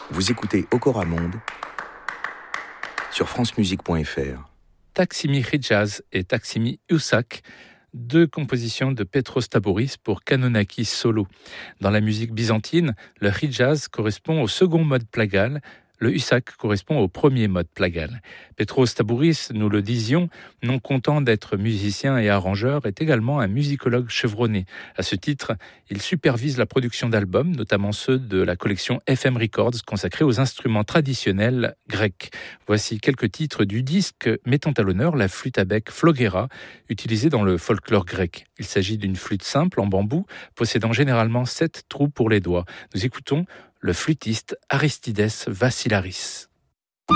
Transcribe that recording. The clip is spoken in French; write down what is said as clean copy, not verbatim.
Vous écoutez Okora Monde sur francemusique.fr. Taksimi Hijaz et Taksimi Usak, deux compositions de Petros Tabouris pour Kanonakis solo. Dans la musique byzantine, le Hijaz correspond au second mode plagal, le Usak correspond au premier mode plagal. Petros Tabouris, nous le disions, non content d'être musicien et arrangeur, est également un musicologue chevronné. À ce titre, il supervise la production d'albums, notamment ceux de la collection FM Records consacrée aux instruments traditionnels grecs. Voici quelques titres du disque mettant à l'honneur la flûte à bec Flogera, utilisée dans le folklore grec. Il s'agit d'une flûte simple en bambou, possédant généralement 7 trous pour les doigts. Nous écoutons le flûtiste Aristides Vassilaris.